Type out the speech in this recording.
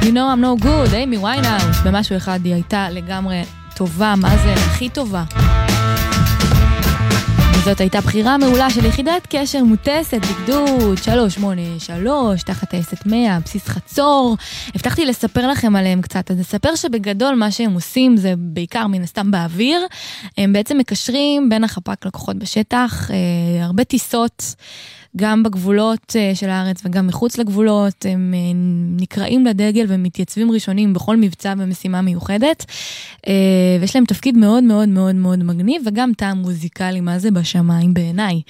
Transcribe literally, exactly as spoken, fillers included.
You know I'm no good, אימי ויינהאוס, במשהו אחד היא הייתה לגמרי טובה, מה זה? הכי טובה. וזאת הייתה בחירה מעולה של יחידת קשר מוטסת בגדוד שלוש שמונה שלוש, תחת טייסת מאה, בסיס חצור. הבטחתי לספר לכם עליהם קצת, אז נספר שבגדול מה שהם עושים זה בעיקר מן הסתם באוויר. הם בעצם מקשרים בין החפ"ק לכוחות בשטח, אה, הרבה טיסות, גם בגבולות של הארץ וגם מחוץ לגבולות, הם נקראים לדגל ומתייצבים ראשונים בכל מבצע ומשימה מיוחדת, ויש להם תפקיד מאוד מאוד מאוד מאוד מגניב, וגם טעם מוזיקלי, מה זה בשמיים בעיניי.